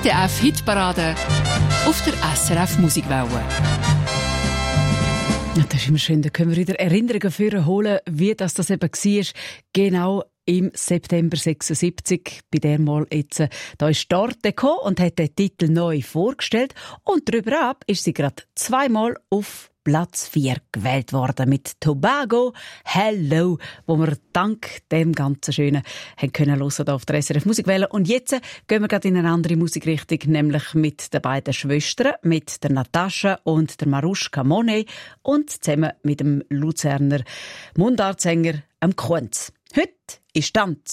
ZDF-Hitparade auf der SRF Musikwelle. Ja, das ist immer schön, da können wir wieder Erinnerungen für holen, wie das eben war. Genau im September 76, bei der mal jetzt, da ist Darte gekommen und hat den Titel neu vorgestellt. Und darüber ab ist sie gerade zweimal auf Platz 4 gewählt worden mit Tobago Hello, wo wir dank dem ganzen Schönen haben können hören auf der SRF Musikwelle. Und jetzt gehen wir gerade in eine andere Musikrichtung, nämlich mit den beiden Schwestern, mit der Natascha und der Maruschka Monet und zusammen mit dem Luzerner Mundartsänger Kunz. Heute ist Tanz.